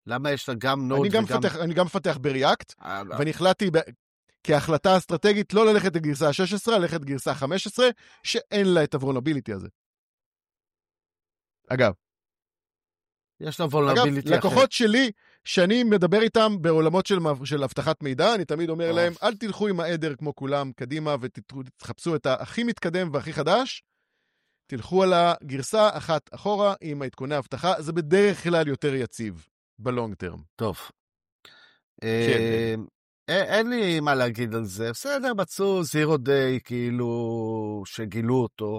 למה יש לה גם נוד אני גם מפתח בריאקט, ואני החלטתי כהחלטה אסטרטגית לא ללכת לגרסה 16, ללכת לגרסה 15, שאין לה את הוולנביליטי הזה. אגב, יש לה וולנביליטי אחר. לקוחות שלי, שאני מדבר איתם בעולמות של הבטחת מידע, אני תמיד אומר להם, אל תלכו עם העדר כמו כולם קדימה, ותחפשו את הכי מתקדם והכי חדש, תלכו על הגרסה אחת אחורה עם העדכוני ההבטחה, זה בדרך כלל יותר יציב, בלונג טרם. טוב. אין לי מה להגיד על זה. בסדר, מצאו זירו דיי, כאילו, שגילו אותו.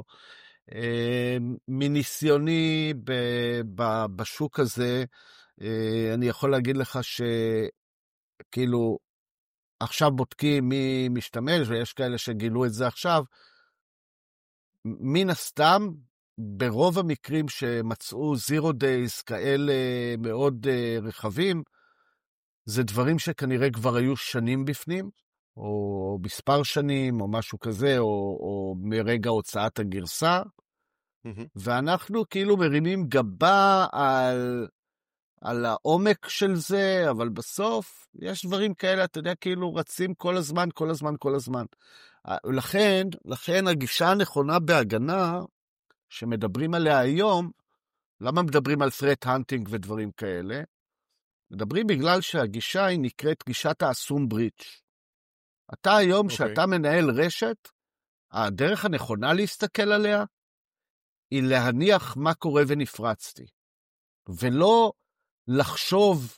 מניסיוני בשוק הזה, אני יכול להגיד לך שכאילו, עכשיו בודקים מי משתמש, ויש כאלה שגילו את זה עכשיו, מן הסתם, ברוב המקרים שמצאו זירו דייז כאלה מאוד רחבים, זה דברים שכנראה כבר היו שנים בפנים, או מספר שנים, או משהו כזה, או מרגע הוצאת הגרסה, ואנחנו כאילו מרימים גבה על העומק של זה, אבל בסוף יש דברים כאלה, אתה יודע, כאילו רצים כל הזמן. לכן הגישה הנכונה בהגנה, שמדברים עליה היום, למה מדברים על threat hunting ודברים כאלה? מדברים בגלל שהגישה היא נקראת גישת האסום בריץ'. אתה היום, שאתה מנהל רשת, הדרך הנכונה להסתכל עליה, היא להניח מה קורה ונפרצתי. ולא לחשוב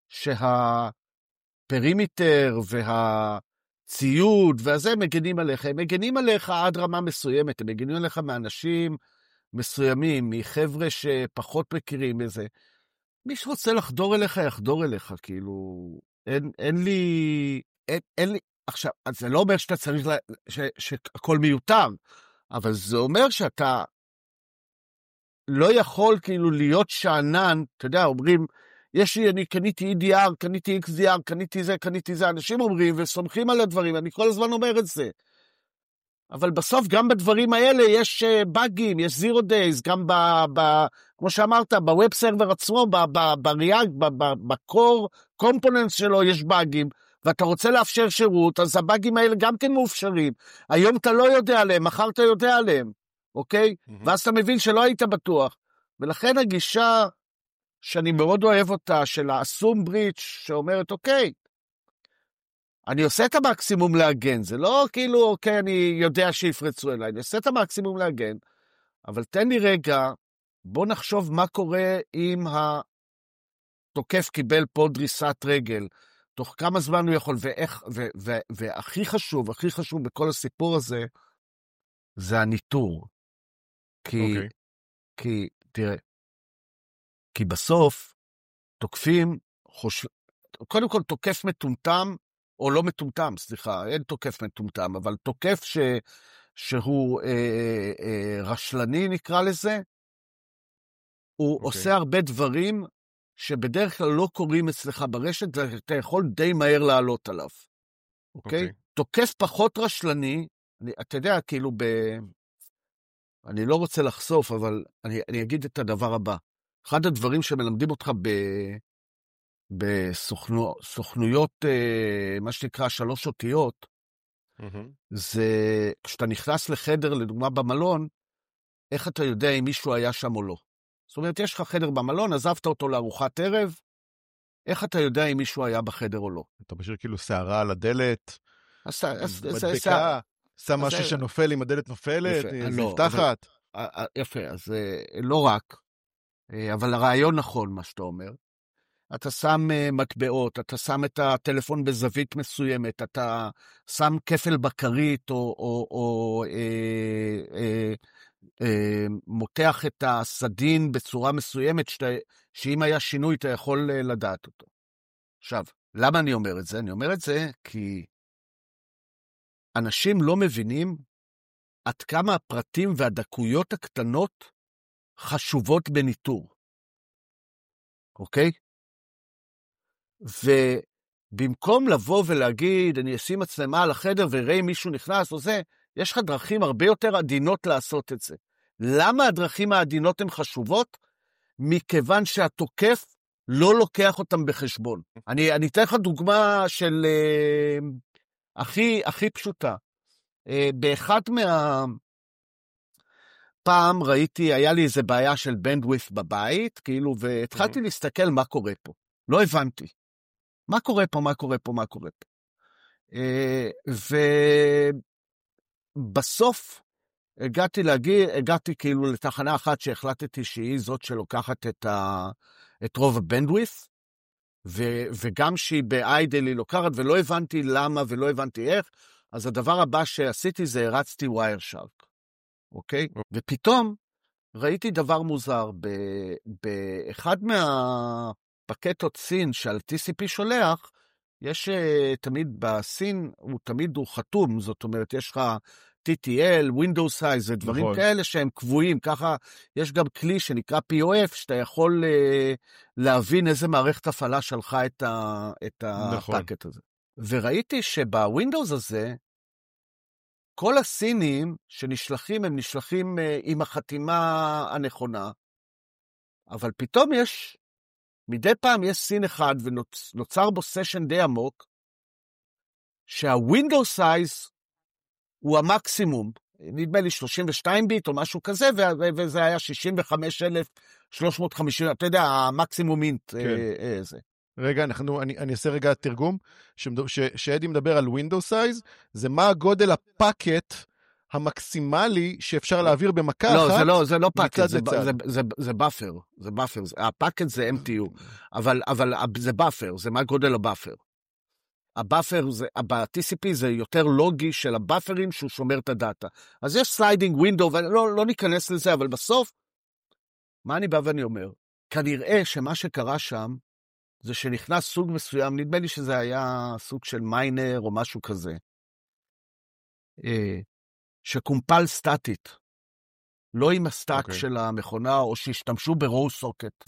שהפרימיטר והציוד והזה מגנים עליך. הם מגנים עליך עד רמה מסוימת, הם מגנים עליך מאנשים מסוימים, מחבר'ה שפחות מכירים איזה. מי שרוצה לחדור אליך, יחדור אליך, כאילו, אין לי, עכשיו, זה לא אומר שאתה צריך, שהכל מיותר, אבל זה אומר שאתה לא יכול כאילו להיות שענן, אתה יודע, אומרים, אני קניתי EDR, קניתי XDR, קניתי זה, אנשים אומרים וסומכים על הדברים, אני כל הזמן אומר את זה. אבל בסוף גם בדברים האלה יש באגים, יש זירו דייז, גם כמו שאמרת, בווב סרבר עצמו, בריאקט, בקור קומפוננט שלו יש באגים, ואתה רוצה לאפשר שירות, אז הבאגים האלה גם כן מאופשרים. היום אתה לא יודע עליהם, מחר אתה יודע עליהם, אוקיי? ואז אתה מבין שלא היית בטוח. ולכן הגישה שאני מאוד אוהב אותה, של האסום בריץ' שאומרת, אוקיי, אני עושה את המקסימום להגן, זה לא כאילו, אוקיי, אני יודע שיפרצו אליי, אני עושה את המקסימום להגן, אבל תן לי רגע, בוא נחשוב מה קורה אם התוקף קיבל פה דריסת רגל, תוך כמה זמן הוא יכול, ואיך, והכי חשוב בכל הסיפור הזה, זה הניטור. תראה, כי בסוף, תוקפים, קודם כל תוקף מטומטם, או לא מטומטם, סליחה, אין תוקף מטומטם, אבל תוקף שהוא רשלני נקרא לזה, הוא עושה הרבה דברים שבדרך כלל לא קורים אצלך ברשת, אתה יכול די מהר לעלות עליו. אוקיי? תוקף פחות רשלני, אתה יודע, כאילו אני לא רוצה לחשוף, אבל אני אגיד את הדבר הבא. אחד הדברים שמלמדים אותך בסוכנויות, מה שנקרא 3 אותיות, זה כשאתה נכנס לחדר, לדוגמה במלון, איך אתה יודע אם מישהו היה שם או לא? זאת אומרת, יש לך חדר במלון, עזבת אותו לארוחת ערב, איך אתה יודע אם מישהו היה בחדר או לא? אתה משאיר כאילו שערה על הדלת, מדבקה, שם משהו שנופל, אם הדלת נופלת, נפתחת. יפה, אז לא רק, אבל הרעיון נכון מה שאתה אומר. אתה שם מטבעות, אתה שם את הטלפון בזווית מסוימת, אתה שם כפל בקרית, או מותח את הסדין בצורה מסוימת, שאם היה שינוי אתה יכול לדעת אותו. עכשיו, למה אני אומר את זה? אני אומר את זה כי אנשים לא מבינים עד כמה הפרטים והדקויות הקטנות חשובות בניטור. אוקיי? ובמקום לבוא ולהגיד, אני אשים מצלמה על החדר וראה אם מישהו נכנס או זה, יש לך דרכים הרבה יותר עדינות לעשות את זה. למה הדרכים העדינות הן חשובות? מכיוון שהתוקף לא לוקח אותם בחשבון. אני אתן לך דוגמה של הכי פשוטה. באחד פעם ראיתי, היה לי איזה בעיה של bandwidth בבית, כאילו, והתחלתי להסתכל מה קורה פה. לא הבנתי. מה קורה פה, מה קורה פה, מה קורה פה. ובסוף הגעתי כאילו לתחנה אחת שהחלטתי שהיא זאת שלוקחת את רוב הבנדווית', וגם שהיא באיידל היא לוקחת, ולא הבנתי למה ולא הבנתי איך, אז הדבר הבא שעשיתי זה הרצתי Wireshark, אוקיי? ופתאום ראיתי דבר מוזר, באחד מהפקטות סין שעל TCP שולח, יש תמיד בסין, הוא חתום, זאת אומרת, יש לך TTL, Windows Size, דברים כאלה שהם קבועים, ככה יש גם כלי שנקרא POF, שאתה יכול להבין איזה מערכת הפעלה שלחה את הפקט הזה. וראיתי שבווינדוס הזה, כל הסינים שנשלחים, הם נשלחים עם החתימה הנכונה, אבל פתאום מדי פעם יש סין אחד, ונוצר בו סשן די עמוק, שהווינדוס Size הוא המקסימום, נדמה לי 32 ביט או משהו כזה, וזה היה 65,350, אתה יודע, המקסימום אינט זה. רגע, אני אעשה רגע תרגום, שאדי מדבר על Windows Size, זה מה הגודל הפקט המקסימלי שאפשר להעביר במכה אחת. לא, זה לא פקט, זה באפר, הפקט זה MTU, אבל זה באפר, זה מה גודל הבאפר. הבאפר, ב-TCP זה יותר לוגי של הבאפרים שהוא שומר את הדאטה. אז יש סליידינג ווינדו, ולא ניכנס לזה, אבל בסוף, מה אני בא ואני אומר? כנראה שמה שקרה שם, זה שנכנס סוג מסוים, נדמה לי שזה היה סוג של מיינר או משהו כזה, שקומפל סטטית, לא עם הסטאק של המכונה, או שהשתמשו ברואו סוקט.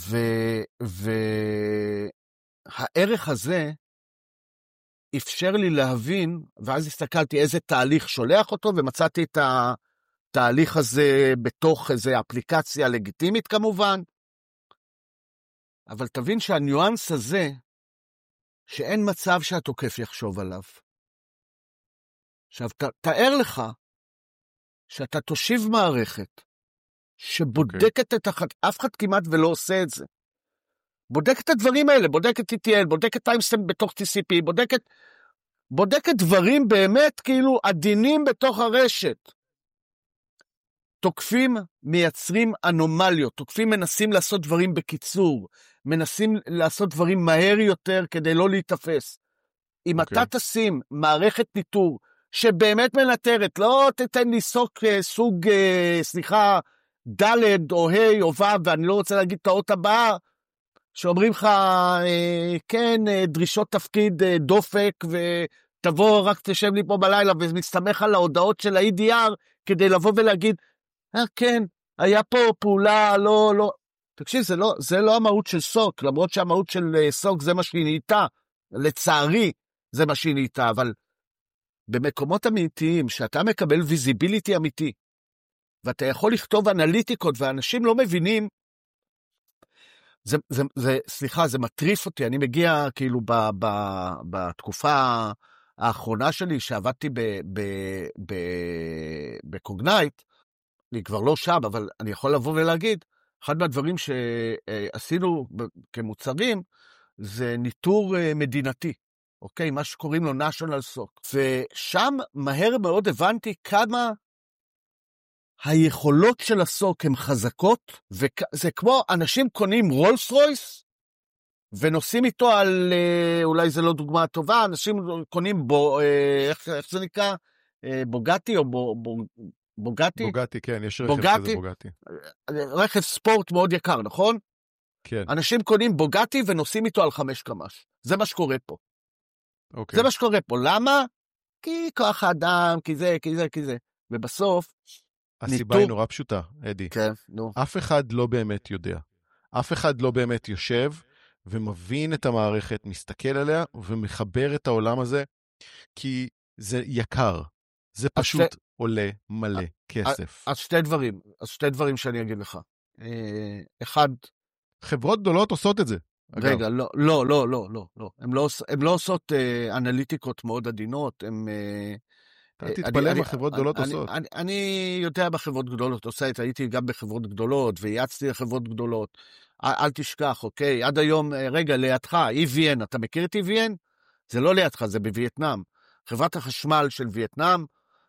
והערך הזה, אפשר לי להבין, ואז הסתכלתי איזה תהליך שולח אותו, ומצאתי את התהליך הזה בתוך איזו אפליקציה לגיטימית כמובן, אבל תבין שהניואנס הזה, שאין מצב שהתוקף יחשוב עליו. עכשיו, תאר לך, שאתה תושיב מערכת, שבודקת אף אחד כמעט ולא עושה את זה. בודקת את הדברים האלה, בודקת TTL, בודקת טיימסטמפ בתוך TCP, בודקת דברים באמת כאילו עדינים בתוך הרשת. תוקפים מייצרים אנומליות, תוקפים מנסים לעשות דברים בקיצור, מנסים לעשות דברים מהר יותר כדי לא להתאפס. אם אתה תשים מערכת ניטור שבאמת מנטרת, לא תתן לי סוג, ד' או ה' או ו', ואני לא רוצה להגיד את האות הבאה, שאומרים לך, כן, דרישות תפקיד דופק, ותבוא רק תשב לי פה בלילה, ומסתמך על ההודעות של ה-EDR, כדי לבוא ולהגיד, כן, היה פה פעולה, לא. תקשיב, זה לא המהות של סוק, למרות שהמהות של סוק זה מה שהיא נהייתה, לצערי זה מה שהיא נהייתה, אבל במקומות אמיתיים, שאתה מקבל ויזיביליטי אמיתי, ואתה יכול לכתוב אנליטיקות, ואנשים לא מבינים, זה מטריף אותי, אני מגיע כאילו בתקופה האחרונה שלי, שעבדתי בקוגנייט, אני כבר לא שם, אבל אני יכול לבוא ולהגיד, אחד מהדברים שעשינו כמוצרים, זה ניטור מדינתי, אוקיי? מה שקוראים לו national SOC. ושם מהר מאוד הבנתי כמה היכולות של הסוק הן חזקות, וזה כמו אנשים קונים רולס רויס, ונוסעים איתו על, אולי זה לא דוגמה טובה, אנשים קונים איך זה נקרא? בוגטי או בוגטי? בוגטי, כן, יש רכב כזה בוגטי. רכב ספורט מאוד יקר, נכון? כן. אנשים קונים בוגטי ונוסעים איתו על 5 קמ"ש. זה מה שקורה פה. אוקיי. זה מה שקורה פה. למה? כי כוח האדם, כי זה. ובסוף, הסיבה היא נורא פשוטה, אדי. כן, נו. אף אחד לא באמת יודע. אף אחד לא באמת יושב ומבין את המערכת, מסתכל עליה ומחבר את העולם הזה, כי זה יקר. זה פשוט עולה מלא כסף. אז שתי דברים שאני אגיד לך. אחד, חברות גדולות עושות את זה. אגב. רגע, לא. הן לא עושות אנליטיקות מאוד עדינות, הן... אתה תתפלא מה חברות גדולות עושות. אני יודע בחברות גדולות עושה את זה, הייתי גם בחברות גדולות, וייעצתי לחברות גדולות. אל תשכח, אוקיי? עד היום, רגע, לידך, EVN, אתה מכיר את EVN? זה לא לידך, זה בווייטנאם. חברת החשמל של וייטנאם,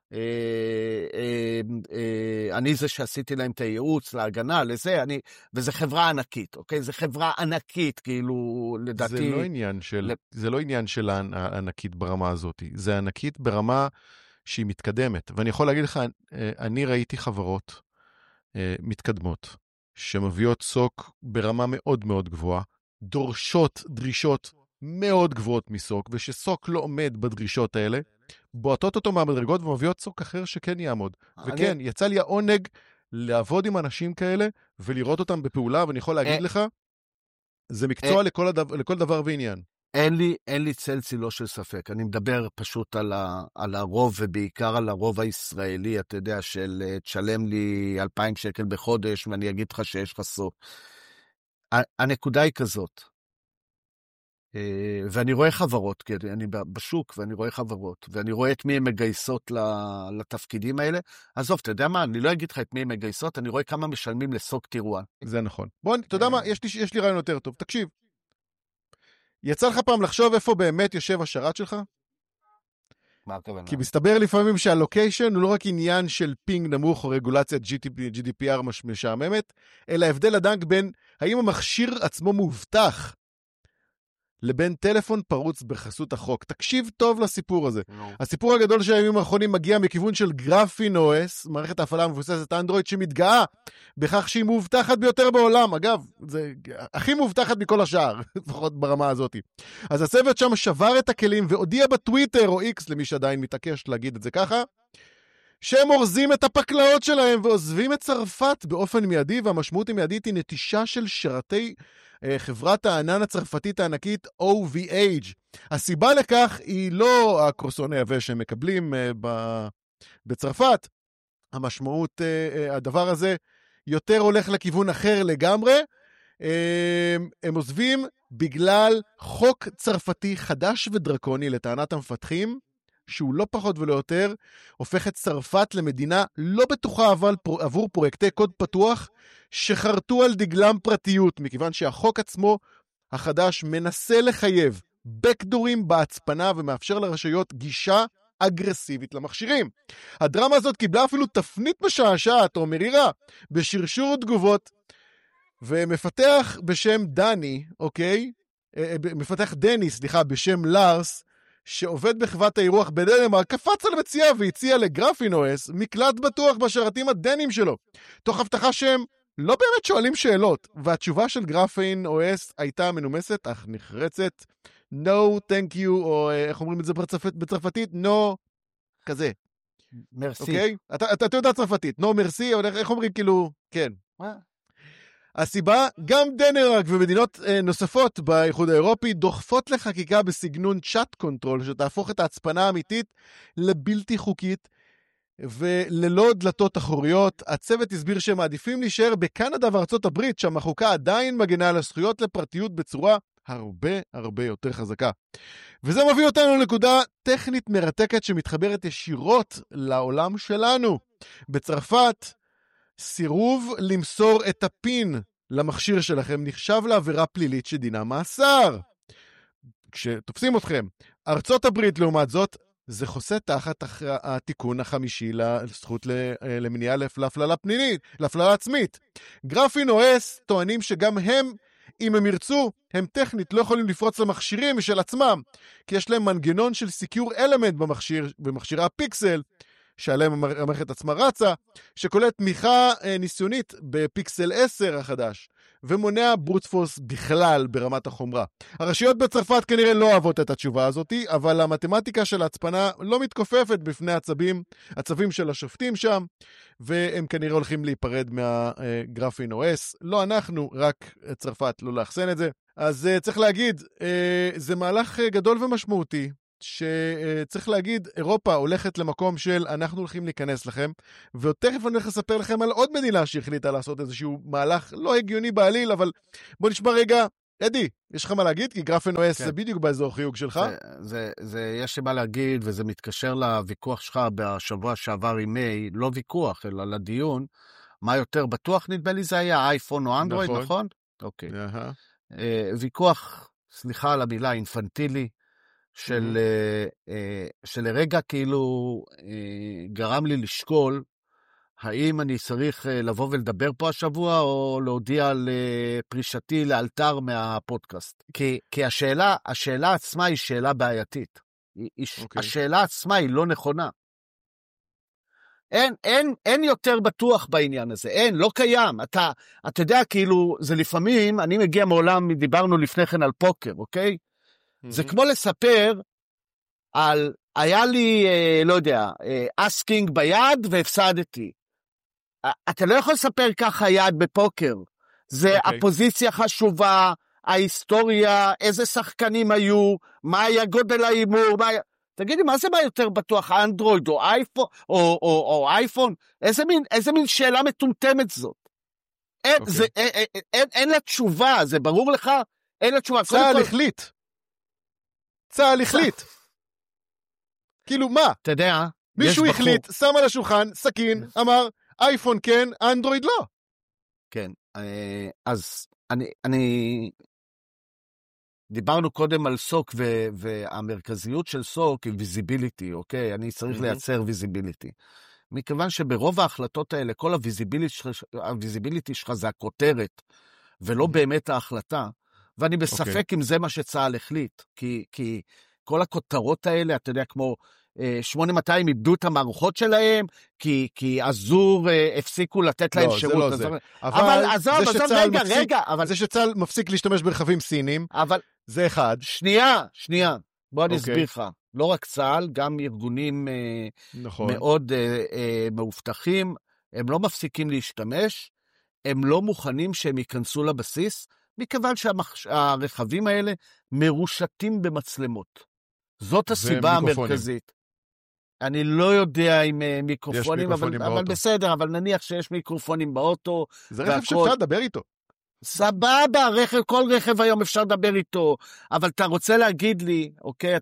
אני זה שעשיתי להם את הייעוץ, להגנה, לזה, וזה חברה ענקית, אוקיי? זה חברה ענקית, כאילו, לדעתי... זה לא עניין של הענקית ברמה הזאת, זה ענקית ברמה שהיא מתקדמת, ואני יכול להגיד לך, אני ראיתי חברות מתקדמות, שמביאות סוק ברמה מאוד מאוד גבוהה, דורשות דרישות מאוד גבוהות מסוק, ושסוק לא עומד בדרישות האלה, בועטות אותו מהמדרגות ומביאות סוק אחר שכן יעמוד. וכן, יצא לי העונג לעבוד עם אנשים כאלה, ולראות אותם בפעולה, ואני יכול להגיד לך, זה מקצוע לכל דבר ועניין. אין לי צל צילו של ספק, אני מדבר פשוט על הרוב, ובעיקר על הרוב הישראלי, אתה יודע, של תשלם לי 2,000 שקל בחודש, ואני אגיד לך שיש לך סוק. הנקודה היא כזאת, ואני רואה חברות, כי אני בשוק, ואני רואה חברות, ואני רואה את מי הן מגייסות לתפקידים האלה. עזוב, אתה יודע מה, אני לא אגיד לך את מי הן מגייסות, אני רואה כמה משלמים לסוק טירואן. זה נכון. בוא, אתה יודע מה, יש לי רעיון יותר טוב. תקשיב, יצא לך פעם לחשוב איפה באמת יושב השרת שלך? מה הכוונה? כי מסתבר לפעמים שהלוקיישן הוא לא רק עניין של פינג נמוך או רגולציית GDPR משעממת, אלא הבדל הדק בין האם המכשיר עצמו מובטח, לבין טלפון פרוץ בחסות החוק. תקשיב טוב לסיפור הזה. הסיפור הגדול של הימים האחרונים מגיע מכיוון של גרפין OS, מערכת ההפעלה המבוססת אנדרואיד, שמתגאה בכך שהיא מובטחת ביותר בעולם. אגב, זה הכי מובטחת מכל השאר, לפחות ברמה הזאת. אז הצוות שם שבר את הכלים והודיע בטוויטר או איקס, למי שעדיין מתעקש להגיד את זה ככה, שהם אורזים את הפקלאות שלהם ועוזבים את צרפת באופן מיידי, והמשמעות המיידית היא נטישה של שרתי חברת הענן הצרפתית הענקית OVH. הסיבה לכך היא לא הקרוסון היבש שהם מקבלים בצרפת. המשמעות, הדבר הזה יותר הולך לכיוון אחר לגמרי. הם עוזבים בגלל חוק צרפתי חדש ודרקוני לטענת המפתחים, שהוא לא פחות ולא יותר, הופך את צרפת למדינה לא בטוחה אבל עבור פרויקטי קוד פתוח, שחרטו על דגלם פרטיות, מכיוון שהחוק עצמו החדש מנסה לחייב בקדורים בהצפנה, ומאפשר לרשויות גישה אגרסיבית למכשירים. הדרמה הזאת קיבלה אפילו תפנית משעשעת או מרירה, בשרשור תגובות, ומפתח בשם דני, אוקיי? מפתח דני, סליחה, בשם לארס, שעובד בחברת האירוח בדנמרק, קפץ על מציאה והציע לגרפין OS מקלט בטוח בשרתים הדנים שלו, תוך הבטחה שהם לא באמת שואלים שאלות, והתשובה של גרפין OS הייתה מנומסת אך נחרצת, no thank you, או איך אומרים את זה בצרפתית, no, כזה. מרסי. אוקיי? אתה יודע צרפתית, no מרסי, או איך אומרים כאילו, כן. הסיבה, גם דנמרק ומדינות נוספות באיחוד האירופי דוחפות לחקיקה בסגנון צ'אט קונטרול, שתהפוך את ההצפנה האמיתית לבלתי חוקית וללא דלתות אחוריות. הצוות הסביר שהם מעדיפים להישאר בקנדה וארצות הברית, שם החוקה עדיין מגנה על הזכויות לפרטיות בצורה הרבה יותר חזקה. וזה מביא אותנו לנקודה טכנית מרתקת שמתחברת ישירות לעולם שלנו. בצרפת, סירוב למסור את הפין למכשיר שלכם נחשב לעבירה פלילית שדינה מאסר. כשתופסים אתכם, ארצות הברית לעומת זאת, זה חוסה תחת התיקון החמישי לזכות למניעה להפללה פנימית, להפללה עצמית. גרפין OS טוענים שגם הם, אם הם ירצו, הם טכנית לא יכולים לפרוץ למכשירים משל עצמם, כי יש להם מנגנון של Secure Element במכשירי הפיקסל, שעליהם המערכת עצמה רצה, שכוללת תמיכה ניסיונית בפיקסל 10 החדש, ומונע ברוט פורס בכלל ברמת החומרה. הרשויות בצרפת כנראה לא אוהבות את התשובה הזאת, אבל המתמטיקה של ההצפנה לא מתכופפת בפני הצווים של השופטים שם, והם כנראה הולכים להיפרד מהגרפין OS. לא אנחנו, רק צרפת לא לאחסן את זה. אז צריך להגיד, זה מהלך גדול ומשמעותי, שצריך להגיד, אירופה הולכת למקום של אנחנו הולכים להיכנס לכם, ועוד תכף אני הולך לספר לכם על עוד מדינה שהחליטה לעשות איזשהו מהלך לא הגיוני בעליל, אבל בוא נשמע רגע אדי, יש לך מה להגיד? כי גרפן OS זה בדיוק באזור חיוג שלך. יש לי מה להגיד, וזה מתקשר לוויכוח שלך בשבוע שעבר עם מי, לא ויכוח, אלא לדיון, מה יותר בטוח נדמה לי זה היה, אייפון או אנדרואיד, נכון? אוקיי. ויכוח, סליחה על המילה, אינפנטילי, שלרגע כאילו גרם לי לשקול, האם אני צריך לבוא ולדבר פה השבוע, או להודיע על פרישתי לאלתר מהפודקאסט? כי השאלה עצמה היא שאלה בעייתית. השאלה עצמה היא לא נכונה. אין יותר בטוח בעניין הזה, לא קיים. אתה יודע, כאילו, זה לפעמים, אני מגיע מעולם, דיברנו לפני כן על פוקר, אוקיי? זה כמו לספר על, היה לי, לא יודע, אסקינג ביד והפסדתי. אתה לא יכול לספר ככה יד בפוקר. זה הפוזיציה חשובה, ההיסטוריה, איזה שחקנים היו, מה היה גודל האימור, תגידי, מה זה מה יותר בטוח, אנדרואיד או אייפון, או אייפון? איזה מין שאלה מטומטמת זאת? אין לה תשובה, זה ברור לך? אין לה תשובה. צהל החליט. כאילו מה? אתה יודע, מישהו החליט, שם על השולחן, סכין, אמר, אייפון כן, אנדרואיד לא. כן, אז אני דיברנו קודם על סוק, והמרכזיות של סוק היא ויזיביליטי, אוקיי? אני צריך לייצר ויזיביליטי. מכיוון שברוב ההחלטות האלה, כל הוויזיביליטי שלך זה הכותרת, ולא באמת ההחלטה, ואני בספק אם זה מה שצהל החליט, כי כל הכותרות האלה, אתה יודע, כמו 8200 איבדו את המערכות שלהם, כי אזור הפסיקו לתת להם שירות. לא, זה לא זה. אבל זה שצהל מפסיק להשתמש ברכבים סינים, זה אחד. שנייה, בוא אני אסביר לך. לא רק צהל, גם ארגונים מאוד מאובטחים, הם לא מפסיקים להשתמש, הם לא מוכנים שהם ייכנסו לבסיס, מכיוון שהרכבים האלה מרושתים במצלמות. זאת הסיבה המרכזית. אני לא יודע אם מיקרופונים, אבל בסדר, אבל נניח שיש מיקרופונים באוטו. זה רכב שאפשר לדבר איתו. סבבה, כל רכב היום אפשר לדבר איתו, אבל אתה רוצה להגיד לי, אוקיי,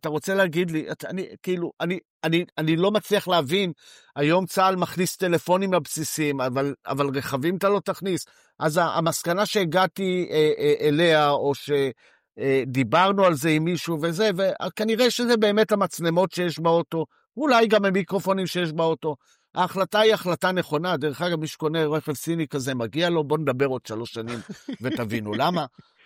אני לא מצליח להבין, היום צהל מכניס טלפונים לבסיסים, אבל רכבים אתה לא תכניס. אז המסקנה שהגעתי אליה, או שדיברנו על זה עם מישהו וזה, וכנראה שזה באמת המצלמות שיש באוטו, אולי גם המיקרופונים שיש באוטו. ההחלטה היא החלטה נכונה, דרך אגב, מי שקונה רכב סיני כזה מגיע לו, בוא נדבר עוד 3 שנים ותבינו למה.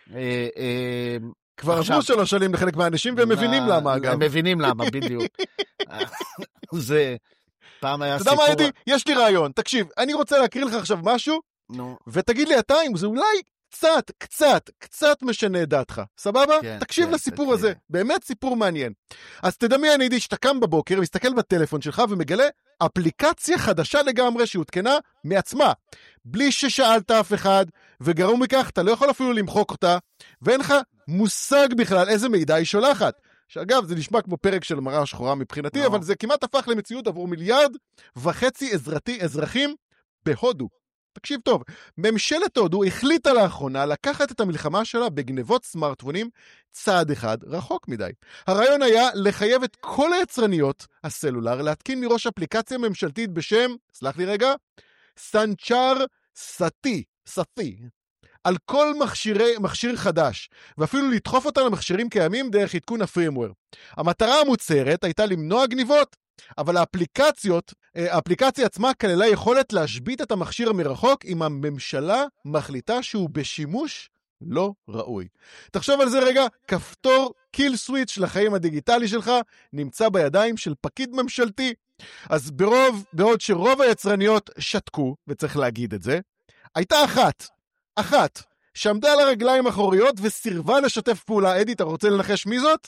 כבר עברו 3 שנים לחלק מהאנשים, והם מבינים למה, אגב. הם מבינים למה, בדיוק. זה, פעם היה סיפור... אתה יודע מה, אדי? יש לי רעיון. תקשיב, אני רוצה להקריא לך עכשיו משהו, ותגיד לי אתה אם זה אולי קצת משנה את דעתך. סבבה? תקשיב לסיפור הזה. באמת סיפור מעניין. אז תדמיין, אדי, שאתה קם בבוקר, מסתכל בטלפון שלך ומגלה אפליקציה חדשה לגמרי שהותקנה מעצמה. בלי ששאלת אף אחד, וגרוע מכך, אתה לא יכול אפילו למחוק אותה, ואין לך מושג בכלל איזה מידע היא שולחת. שאגב, זה נשמע כמו פרק של מראה שחורה מבחינתי, אבל זה כמעט הפך למציאות עבור 1.5 מיליארד אזרחים בהודו. תקשיב טוב, ממשלת הודו החליטה לאחרונה לקחת את המלחמה שלה בגנבות סמארטפונים צעד אחד רחוק מדי. הרעיון היה לחייב את כל היצרניות הסלולר להתקין מראש אפליקציה ממשלתית בשם, סלח לי רגע, סנצ'ר סאטי, על כל מכשיר חדש, ואפילו לדחוף אותה למכשירים קיימים דרך עדכון הפרימוור. המטרה המוצהרת הייתה למנוע גניבות, אבל האפליקציה עצמה כללה יכולת להשבית את המכשיר מרחוק אם הממשלה מחליטה שהוא בשימוש לא ראוי. תחשוב על זה רגע, כפתור קיל סוויץ' לחיים הדיגיטלי שלך נמצא בידיים של פקיד ממשלתי. אז בעוד שרוב היצרניות שתקו, וצריך להגיד את זה, הייתה אחת שעמדה על הרגליים האחוריות וסירבה לשתף פעולה. אדי, אתה רוצה לנחש מי זאת?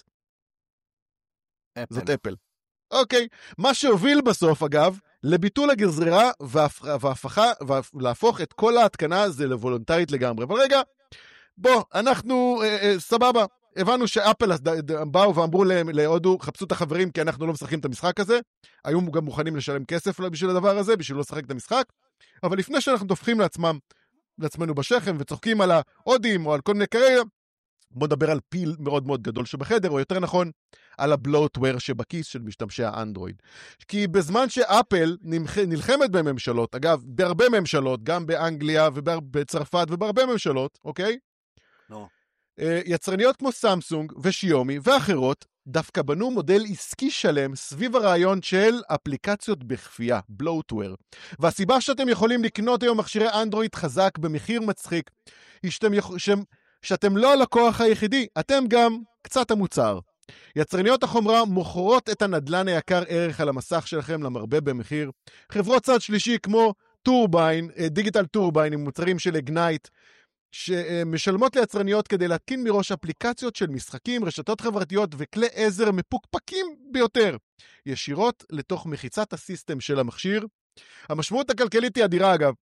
זאת אפל. אוקיי, מה שהוביל בסוף, אגב, לביטול הגזרה ולהפוך את כל ההתקנה זה לוולונטרית לגמרי. אבל רגע, בוא, אנחנו סבבה, הבנו שאפל באו ואמרו להודו, חפשו את החברים כי אנחנו לא משחקים את המשחק הזה, היו גם מוכנים לשלם כסף בשביל הדבר הזה, בשביל לא לשחק את המשחק, אבל לפני שאנחנו דופקים לעצמנו בשכם וצוחקים על ההודים או על כל מיני כאלה, בוא נדבר על פיל מאוד מאוד גדול שבחדר, או יותר נכון, על הבלוטוור שבכיס של משתמשי האנדרואיד. כי בזמן שאפל נלחמת בממשלות, אגב, בהרבה ממשלות, גם באנגליה ובצרפת ובהרבה ממשלות, אוקיי? לא. יצרניות כמו סמסונג ושיומי ואחרות, דווקא בנו מודל עסקי שלם סביב הרעיון של אפליקציות בכפייה, בלוטוור. והסיבה שאתם יכולים לקנות היום מכשירי אנדרואיד חזק במחיר מצחיק, היא שאתם לא הלקוח היחידי, אתם גם קצת המוצר. יצרניות החומרה מוכרות את הנדלן היקר ערך על המסך שלכם למרבה במחיר. חברות צד שלישי כמו טורביין, דיגיטל טורביין עם מוצרים של אגנייט, שמשלמות ליצרניות כדי להתקין מראש אפליקציות של משחקים, רשתות חברתיות וכלי עזר מפוקפקים ביותר, ישירות לתוך מחיצת הסיסטם של המכשיר. המשמעות הכלכלית היא אדירה אגב.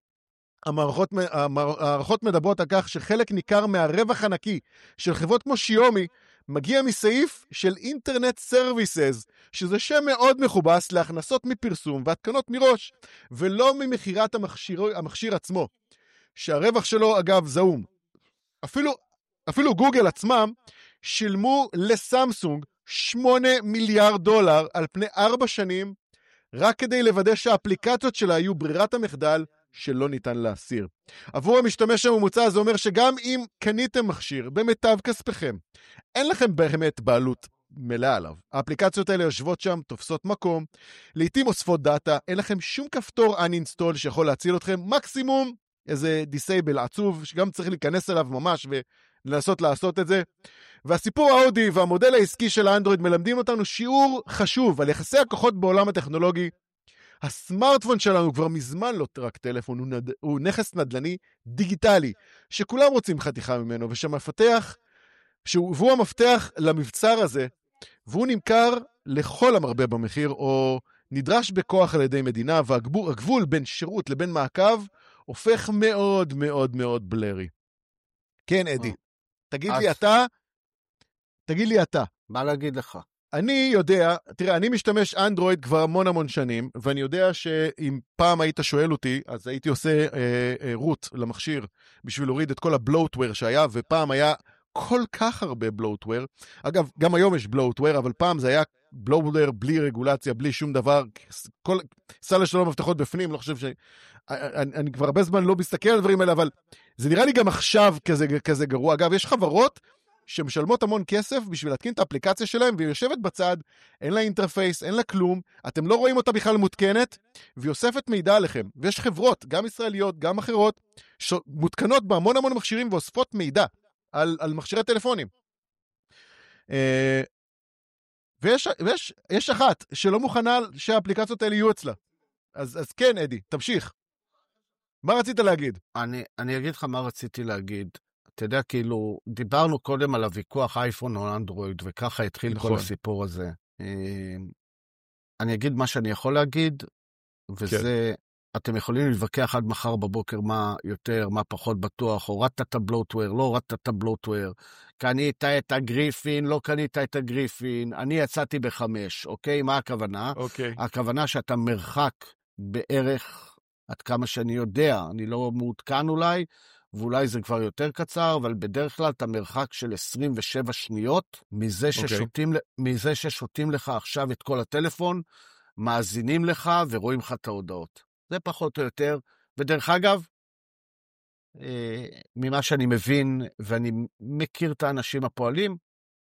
המערכות מדברות על כך שחלק ניכר מהרווח הנקי של חברות כמו שיומי מגיע מסעיף של אינטרנט סרוויסס, שזה שם מאוד מכובס להכנסות מפרסום והתקנות מראש, ולא ממחירת המכשיר עצמו, שהרווח שלו אגב זעום. אפילו גוגל עצמם שילמו לסמסונג $8 מיליארד על פני 4 שנים, רק כדי לוודא שהאפליקציות שלה היו ברירת המחדל שלא ניתן להסיר. עבור המשתמש הממוצע זה אומר שגם אם קניתם מכשיר במיטב כספכם, אין לכם באמת בעלות מלאה עליו. האפליקציות האלה יושבות שם, תופסות מקום, לעתים אוספות דאטה, אין לכם שום כפתור uninstall שיכול להציל אתכם, מקסימום איזה disable עצוב, שגם צריך להיכנס אליו ממש ולנסות לעשות את זה. והסיפור ההודי והמודל העסקי של האנדרואיד מלמדים אותנו שיעור חשוב על יחסי הכוחות בעולם הטכנולוגי. הסמארטפון שלנו כבר מזמן לא רק טלפון, הוא נכס נדל"ני דיגיטלי, שכולם רוצים חתיכה ממנו, והוא המפתח למבצר הזה, והוא נמכר לכל המרבה במחיר, או נדרש בכוח על ידי מדינה, והגבול בין שירות לבין מעקב, הופך מאוד מאוד מאוד בלרי. כן, אדי, תגיד לי אתה. מה להגיד לך? אני יודע, תראה, אני משתמש אנדרואיד כבר המון שנים, ואני יודע שאם פעם היית שואל אותי, אז הייתי עושה רוט למכשיר, בשביל להוריד את כל הבלוטוור שהיה, ופעם היה כל כך הרבה בלוטוור. אגב, גם היום יש בלוטוור, אבל פעם זה היה בלוטוור בלי רגולציה, בלי שום דבר, סל שלום מפתחות בפנים, לא חושב אני כבר הרבה זמן לא מסתכל על דברים האלה, אבל זה נראה לי גם עכשיו כזה גרוע. אגב, יש חברות שמשלמות המון כסף בשביל להתקין את האפליקציה שלהם, והיא יושבת בצד, אין לה אינטרפייס, אין לה כלום, אתם לא רואים אותה בכלל מותקנת, והיא אוספת מידע עליכם. ויש חברות, גם ישראליות, גם אחרות, שמותקנות בהמון מכשירים ואוספות מידע על מכשירי טלפונים. ויש אחת שלא מוכנה שהאפליקציות האלה יהיו אצלה. אז כן, אדי, תמשיך. מה רצית להגיד? אני אגיד לך מה רציתי להגיד. אתה יודע, כאילו, דיברנו קודם על הוויכוח אייפון או אנדרואיד, וככה התחיל כל הסיפור הזה. אני אגיד מה שאני יכול להגיד, וזה, אתם יכולים להתווכח עד מחר בבוקר מה יותר, מה פחות בטוח, הורדת את הבלוטוור, לא הורדת את הבלוטוור, קנית את הגריפין, לא קנית את הגריפין, אני יצאתי ב5, אוקיי? מה הכוונה? אוקיי. הכוונה שאתה מרחק בערך, עד כמה שאני יודע, אני לא מעודכן אולי, ואולי זה כבר יותר קצר, אבל בדרך כלל אתה מרחק של 27 שניות, מזה ששותים לך עכשיו את כל הטלפון, מאזינים לך ורואים לך את ההודעות. זה פחות או יותר, ודרך אגב, ממה שאני מבין, ואני מכיר את האנשים הפועלים,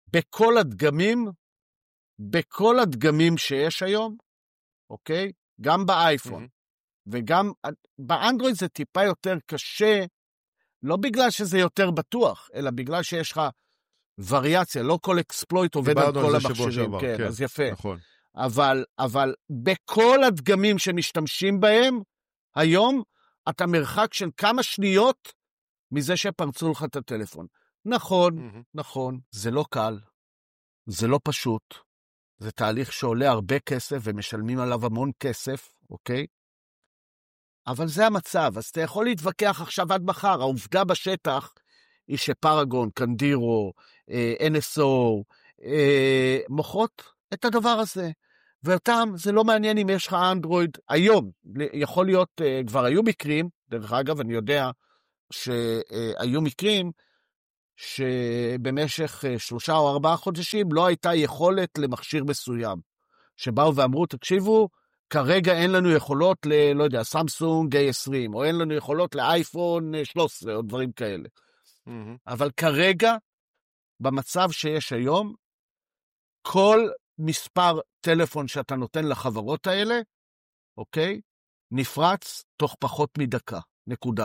בכל הדגמים שיש היום, אוקיי? גם באייפון, וגם באנדרואיד זה טיפה יותר קשה, לא בגלל שזה יותר בטוח, אלא בגלל שיש לך וריאציה, לא כל אקספלויט עובד על כל המכשירים, כן, אז יפה. נכון. אבל בכל הדגמים שמשתמשים בהם, היום אתה מרחק של כמה שניות מזה שפרצו לך את הטלפון. נכון, זה לא קל, זה לא פשוט, זה תהליך שעולה הרבה כסף ומשלמים עליו המון כסף, אוקיי? אבל זה המצב, אז אתה יכול להתווכח עכשיו עד מחר, העובדה בשטח היא שפרגון, קנדירו, NSO, מוכרות את הדבר הזה, ואותם זה לא מעניין אם יש לך אנדרואיד היום, יכול להיות, כבר היו מקרים, דרך אגב אני יודע שהיו מקרים שבמשך 3 או 4 חודשים לא הייתה יכולת למכשיר מסוים. שבאו ואמרו, תקשיבו, כרגע אין לנו יכולות לא יודע, סמסונג A20, או אין לנו יכולות לאייפון 13, או דברים כאלה. אבל כרגע, במצב שיש היום, כל מספר טלפון שאתה נותן לחברות האלה, אוקיי? נפרץ תוך פחות מדקה, נקודה.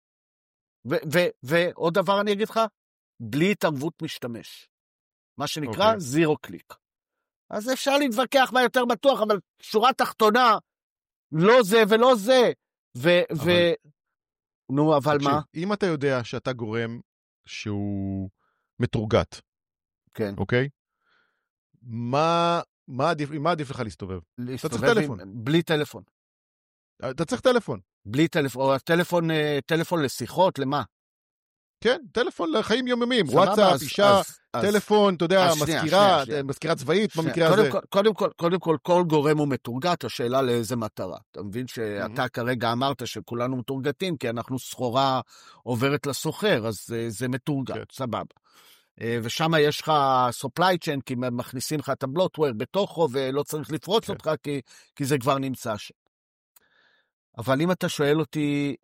ועוד דבר אני אגיד לך, בלי התערבות משתמש. מה שנקרא זירו קליק. אז אפשר להתווכח מה יותר בטוח, אבל שורה תחתונה, לא זה ולא זה. נו, אבל מה? אם אתה יודע שאתה גורם שהוא מתורגת, כן. אוקיי? מה עדיף לך להסתובב? אתה צריך טלפון. בלי טלפון. אתה צריך טלפון. בלי טלפון, או טלפון לשיחות, למה? כן, טלפון לחיים יומיומיים, וואטסאפ, אישה, טלפון, אתה יודע, מזכירה צבאית במקרה הזה. קודם כל, כל גורם הוא מתורגת, השאלה לאיזה מטרה. אתה מבין שאתה כרגע אמרת שכולנו מתורגתים, כי אנחנו סחורה עוברת לסוחר, אז זה מתורגת, סבבה. ושם יש לך supply chain, כי מכניסים לך את הבלוטוור בתוכו, ולא צריך לפרוץ אותך, כי זה כבר נמצא שם. אבל אם אתה שואל אותי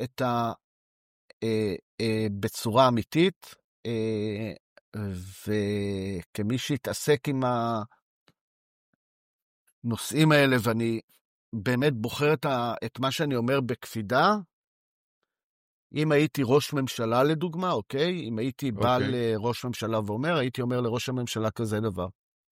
בצורה אמיתית, וכמי שהתעסק עם הנושאים האלה, ואני באמת בוחר את מה שאני אומר בקפידה, אם הייתי ראש ממשלה לדוגמה, אוקיי? אם הייתי בא לראש ממשלה ואומר, הייתי אומר לראש הממשלה כזה דבר.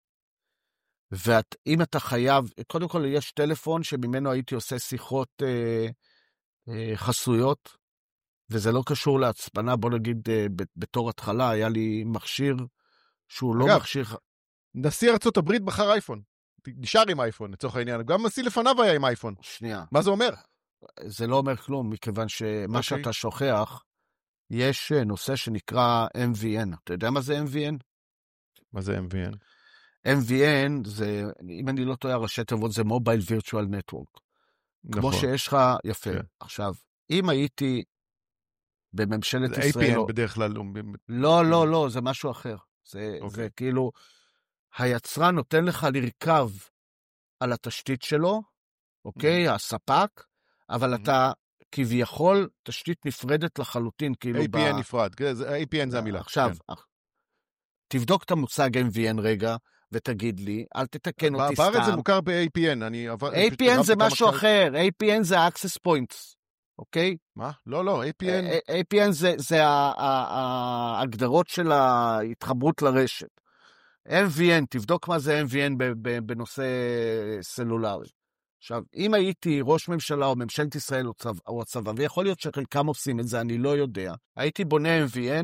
ואם אתה חייב, קודם כל יש טלפון שממנו הייתי עושה שיחות חסויות, וזה לא קשור להצפנה, בוא נגיד בתור התחלה, היה לי מכשיר שהוא לא מכשיר... נשיא ארצות הברית בחר אייפון, נשאר עם אייפון לצורך העניין, גם נשיא לפניו היה עם אייפון. שנייה. מה זה אומר? זה לא אומר כלום, מכיוון שמה שאתה שוכח, יש נושא שנקרא MVN. אתה יודע מה זה MVN? מה זה MVN? MVN זה, אם אני לא טועה, ראשי תיבות זה Mobile Virtual Network. כמו שיש לך, יפה. עכשיו, אם הייתי בממשלת ישראל... APN בדרך כלל. לא, זה משהו אחר. זה כאילו, היצרן נותן לך לרכב על התשתית שלו, אוקיי? הספק, אבל אתה כביכול תשתית נפרדת לחלוטין, כאילו... APN נפרד, APN זה המילה. עכשיו, תבדוק את המושג MVN רגע, ותגיד לי, אל תתקן אותי סתם. בארץ זה מוכר ב-APN. APN זה משהו אחר, APN זה Access Points, אוקיי? מה? לא, APN... APN זה ההגדרות של ההתחברות לרשת. MVN, תבדוק מה זה MVN בנושא סלולרי. עכשיו, אם הייתי ראש ממשלה או ממשלת ישראל או הצבא, ויכול להיות שחלקם עושים את זה, אני לא יודע, הייתי בונה MVN,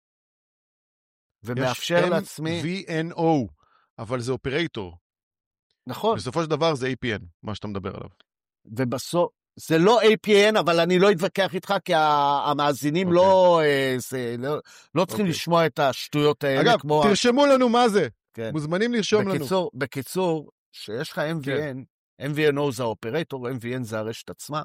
ומאפשר לעצמי... יש MVNO, אבל זה אופרייטור. נכון. בסופו של דבר זה APN, מה שאתה מדבר עליו. ובסוף, זה לא APN, אבל אני לא אתווכח איתך, כי המאזינים לא צריכים לשמוע את השטויות האלה. אגב, תרשמו לנו מה זה. מוזמנים לרשום לנו. בקיצור, שיש לך MVN, MVNO זה האופרייטור, MVN זה הרשת עצמה,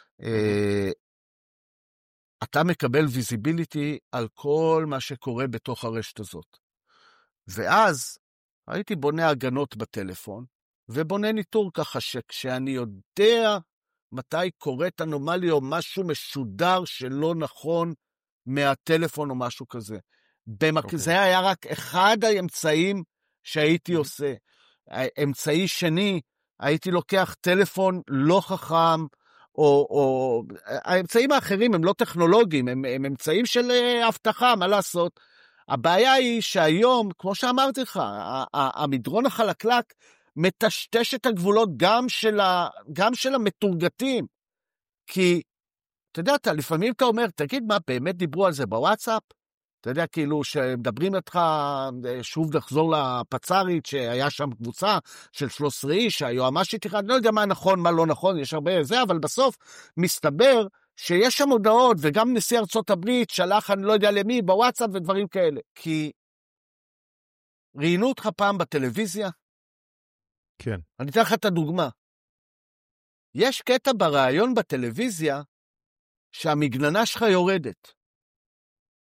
אתה מקבל ויזיביליטי על כל מה שקורה בתוך הרשת הזאת. ואז הייתי בונה הגנות בטלפון, ובונה ניטור ככה שכשאני יודע מתי קורית אנומליה או משהו משודר שלא נכון מהטלפון או משהו כזה. זה היה רק אחד האמצעים שהייתי עושה. אמצעי שני, הייתי לוקח טלפון לא חכם, או האמצעים האחרים הם לא טכנולוגיים, הם אמצעים של הבטחה, מה לעשות? הבעיה היא שהיום, כמו שאמרתי לך, המדרון החלקלק מטשטש את הגבולות גם של המתורגתים. כי, אתה יודע, לפעמים אתה אומר, תגיד מה, באמת דיברו על זה בוואטסאפ? אתה יודע, כאילו, שמדברים איתך, שוב נחזור לפצרית, שהיה שם קבוצה של 13 איש, היועמ"שית אחד, לא יודע מה נכון, מה לא נכון, יש הרבה זה, אבל בסוף מסתבר שיש שם הודעות, וגם נשיא ארצות הברית שלח, אני לא יודע למי, בוואטסאפ ודברים כאלה. כי ראיינו אותך פעם בטלוויזיה? כן. אני אתן לך את הדוגמה. יש קטע בראיון בטלוויזיה, שהמגננה שלך יורדת.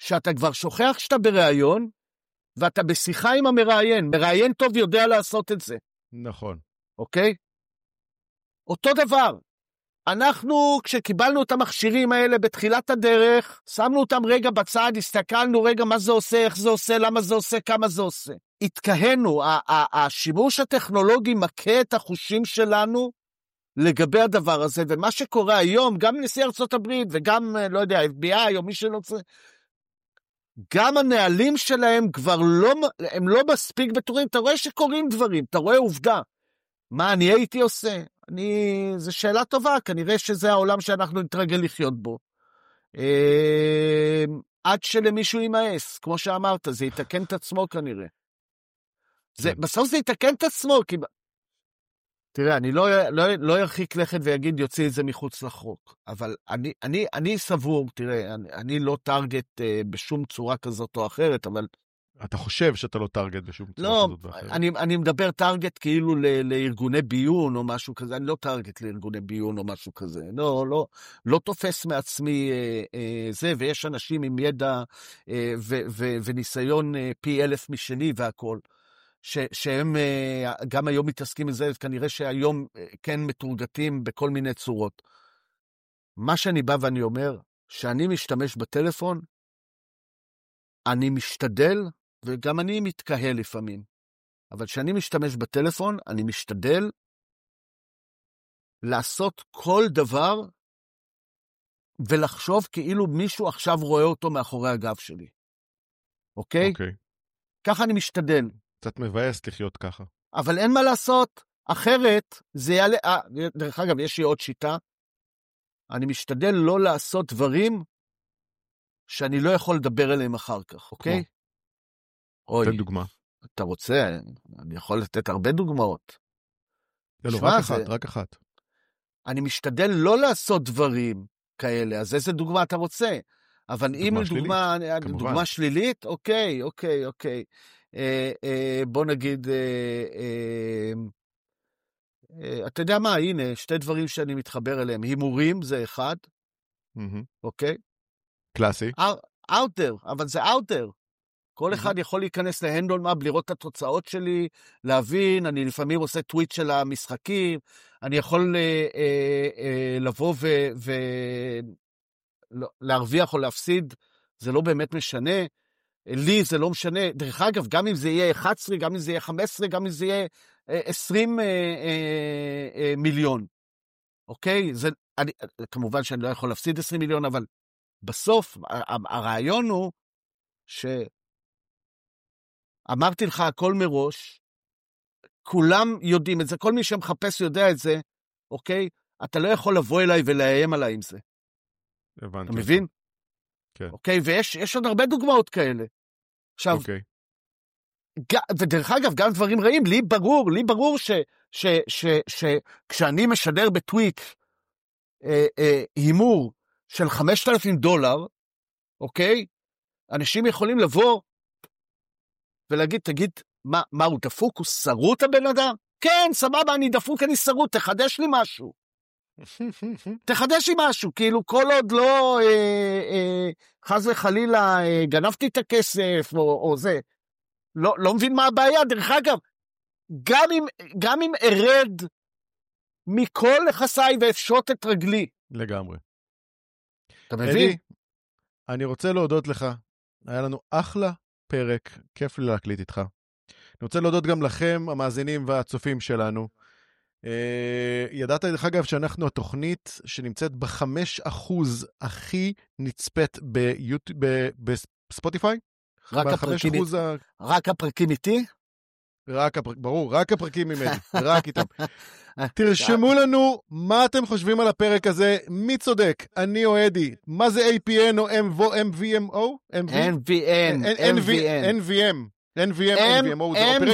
שאתה כבר שוכח שאתה בראיון, ואתה בשיחה עם המראיין. מראיין טוב יודע לעשות את זה. נכון. אוקיי? אותו דבר. אנחנו, כשקיבלנו את המכשירים האלה בתחילת הדרך, שמנו אותם רגע בצד, הסתכלנו רגע מה זה עושה, איך זה עושה, למה זה עושה, כמה זה עושה. התקהנו, השימוש הטכנולוגי מכה את החושים שלנו לגבי הדבר הזה, ומה שקורה היום, גם נשיא ארצות הברית, וגם, לא יודע, FBI או מי שלא צריך, גם הנהלים שלהם כבר לא, הם לא מספיק בטוחים, אתה רואה שקורים דברים, אתה רואה עובדה. מה אני הייתי עושה? זו שאלה טובה, כנראה שזה העולם שאנחנו נתרגל לחיות בו. עד שלמישהו יימאס, כמו שאמרת, זה יתקן את עצמו כנראה. בסוף זה יתקן את עצמו, כי... תראה, אני לא ירחיק לכת ויגיד יוציא את זה מחוץ לחוק, אבל אני סבור, תראה, אני לא טרגט בשום צורה כזאת או אחרת, אבל... אתה חושב שאתה לא טרגט בשום צורה כזאת או אחרת. אני מדבר טרגט כאילו לארגוני ביון או משהו כזה, אני לא טרגט לארגוני ביון או משהו כזה, לא תופס מעצמי זה, ויש אנשים עם ידע וניסיון פי 1000 משלי והכל. שהם גם היום מתעסקים בזה, כנראה שהיום כן מתורגתים בכל מיני צורות. מה שאני בא ואני אומר, שאני משתמש בטלפון, אני משתדל, וגם אני מתקהל לפעמים, אבל כשאני משתמש בטלפון, אני משתדל לעשות כל דבר, ולחשוב כאילו מישהו עכשיו רואה אותו מאחורי הגב שלי. אוקיי? אוקיי. ככה אני משתדל. קצת מבאס לחיות ככה. אבל אין מה לעשות, אחרת זה יעלה... דרך אגב, יש לי עוד שיטה, אני משתדל לא לעשות דברים שאני לא יכול לדבר עליהם אחר כך, אוקיי? תן דוגמה. אתה רוצה, אני יכול לתת הרבה דוגמאות. לא, רק אחת. אני משתדל לא לעשות דברים כאלה, אז איזה דוגמה אתה רוצה? אבל אם דוגמה שלילית, אוקיי. בוא נגיד, אתה יודע מה, הנה, שתי דברים שאני מתחבר אליהם, הימורים זה אחד, אוקיי? קלאסי. out there, אבל זה out there. כל אחד יכול להיכנס להנדול מאפ, לראות את התוצאות שלי, להבין, אני לפעמים עושה טוויט של המשחקים, אני יכול לבוא ולהרוויח או להפסיד, זה לא באמת משנה, לי זה לא משנה, דרך אגב, גם אם זה יהיה 11, גם אם זה יהיה 15, גם אם זה יהיה 20 מיליון, אוקיי? כמובן שאני לא יכול להפסיד 20 מיליון, אבל בסוף הרעיון הוא אמרתי לך הכל מראש, כולם יודעים את זה, כל מי שמחפש יודע את זה, אוקיי? אתה לא יכול לבוא אליי ולאיים עליי עם זה. הבנתי. אתה מבין? כן. אוקיי, ויש עוד הרבה דוגמאות כאלה. עכשיו, אוקיי. ודרך אגב, גם דברים רעים, לי ברור שכשאני משדר בטוויט הימור של $5,000, אוקיי? אנשים יכולים לבוא ולהגיד, תגיד, מה הוא דפוק? הוא שרוט הבן אדם? כן, סבבה, אני דפוק, אני שרוט, תחדש לי משהו. תחדש לי משהו, כאילו כל עוד לא חס וחלילה גנבתי את הכסף או זה, לא מבין מה הבעיה. דרך אגב, גם אם ארד מכל נכסיי ואפשוט את רגלי. לגמרי. אתה מבין? אדי, אני רוצה להודות לך, היה לנו אחלה פרק, כיף לי להקליט איתך. אני רוצה להודות גם לכם, המאזינים והצופים שלנו. ידעת דרך אגב שאנחנו התוכנית שנמצאת ב5% הכי נצפית בספוטיפיי? רק הפרקים איתי? ברור, רק הפרקים עם אדי, רק איתם. תרשמו לנו מה אתם חושבים על הפרק הזה, מי צודק, אני או אדי, מה זה APN או MVMO? NVM,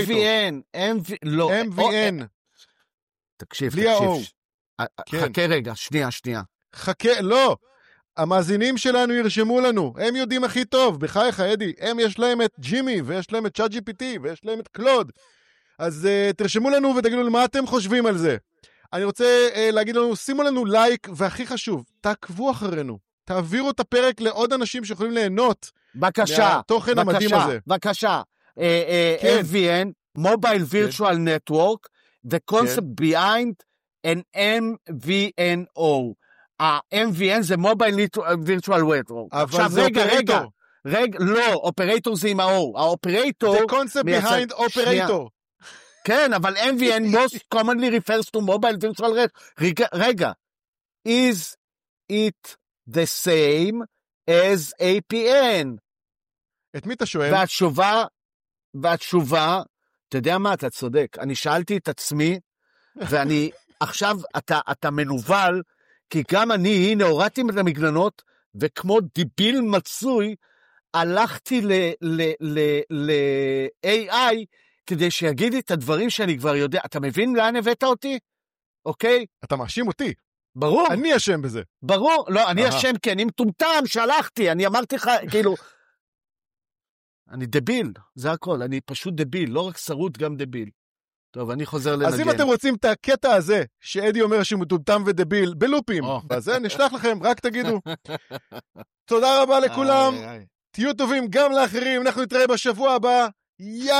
MVN. תקשיב. חכה רגע, שנייה. חכה, לא. המאזינים שלנו ירשמו לנו, הם יודעים הכי טוב, בחייך אדי, הם יש להם את ג'ימי, ויש להם את ChatGPT, ויש להם את קלוד, אז תרשמו לנו ותגידו לנו מה אתם חושבים על זה. אני רוצה להגיד לנו, שימו לנו לייק, והכי חשוב, תעקבו אחרינו, תעבירו את הפרק לעוד אנשים שיכולים ליהנות בבקשה. מהתוכן המדהים הזה. בבקשה. MVN, Mobile Virtual Network, the concept behind an MVNO. ה-MVN זה Mobile Virtual Network. אבל זה אופרייטור. לא, אופרייטור זה עם האור. האופרייטור... The concept behind operator. כן, אבל MVN most commonly refers to Mobile Virtual Network. רגע. Is it the same as APN? את מי אתה שואל? והתשובה, אתה יודע מה, אתה צודק. אני שאלתי את עצמי, ואני, עכשיו אתה מנובל, כי גם אני, הנה, הורדתי את המגננות, וכמו דיביל מצוי, הלכתי ל-AI, כדי שיגיד לי את הדברים שאני כבר יודע. אתה מבין לאן הבאת אותי? אוקיי? אתה מאשים אותי. ברור. אני אשם בזה. ברור. לא, אני אשם, כי אני מטומטם, שהלכתי, אני אמרתי לך, כאילו... אני דביל, זה הכל, אני פשוט דביל, לא רק שרוט, גם דביל. טוב, אני חוזר לנגן. אז אם אתם רוצים את הקטע הזה, שאדי אומר שהוא מטומטם ודביל, בלופים, אז זה נשלח לכם, רק תגידו. תודה רבה לכולם, תהיו טובים גם לאחרים, אנחנו נתראה בשבוע הבא,